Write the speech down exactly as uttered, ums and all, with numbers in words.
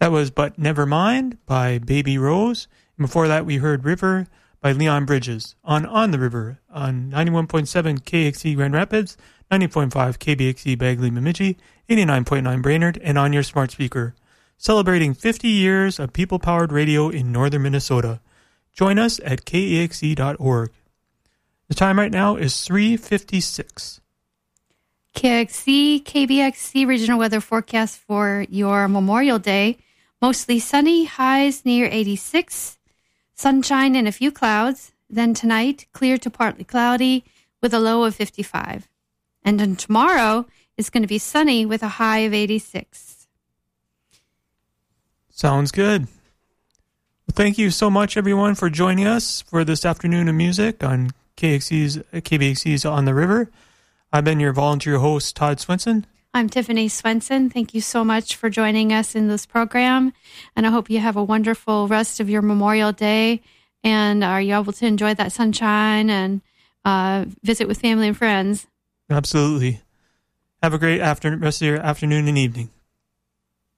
That was But Never Mind by Baby Rose. And before that, we heard River by Leon Bridges on On the River on ninety-one point seven K X E Grand Rapids, ninety point five K B X E Bagley Bemidji, eighty-nine point nine Brainerd, and on your smart speaker. Celebrating fifty years of people-powered radio in northern Minnesota. Join us at K A X E dot org. The time right now is three fifty-six. K X E, K B X C regional weather forecast for your Memorial Day. Mostly sunny, highs near eighty-six. Sunshine and a few clouds. Then tonight, clear to partly cloudy with a low of fifty-five. And then tomorrow, it's going to be sunny with a high of eighty-six. Sounds good. Well, thank you so much, everyone, for joining us for this afternoon of music on K X E's, K B X E's On the River. I've been your volunteer host, Todd Swenson. I'm Tiffany Swenson. Thank you so much for joining us in this program. And I hope you have a wonderful rest of your Memorial Day. And are you able to enjoy that sunshine and uh, visit with family and friends? Absolutely. Have a great after- rest of your afternoon and evening.